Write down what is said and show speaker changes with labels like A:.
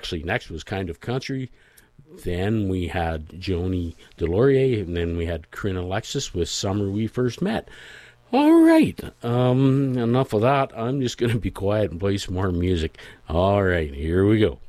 A: actually, next was Kind of Country. Then we had Joni Delorier, and then we had Corinne Alexis with Summer We First Met. All right, enough of that. I'm just going to be quiet and play some more music. All right, here we go.